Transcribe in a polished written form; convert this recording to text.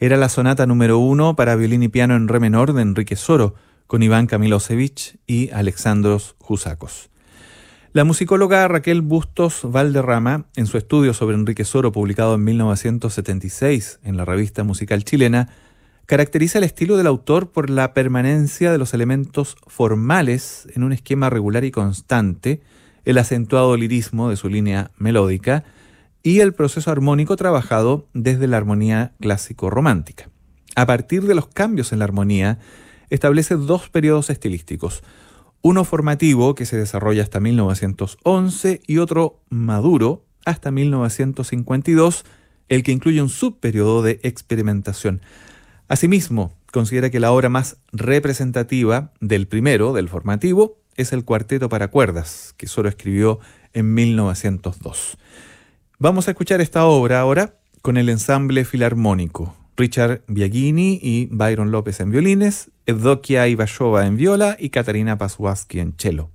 Era la sonata número 1 para violín y piano en re menor de Enrique Soro, con Iván Kamilosevich y Alexandros Jusakos. La musicóloga Raquel Bustos Valderrama, en su estudio sobre Enrique Soro publicado en 1976 en la revista musical chilena, caracteriza el estilo del autor por la permanencia de los elementos formales en un esquema regular y constante, el acentuado lirismo de su línea melódica y el proceso armónico trabajado desde la armonía clásico-romántica. A partir de los cambios en la armonía, establece dos periodos estilísticos, uno formativo que se desarrolla hasta 1911 y otro maduro hasta 1952, el que incluye un subperiodo de experimentación. Asimismo, considera que la obra más representativa del primero, del formativo, es el Cuarteto para cuerdas, que Soro escribió en 1902. Vamos a escuchar esta obra ahora con el ensamble filarmónico. Richard Biagini y Byron López en violines, Evdokia Ivashova en viola y Katarina Pasłaski en cello.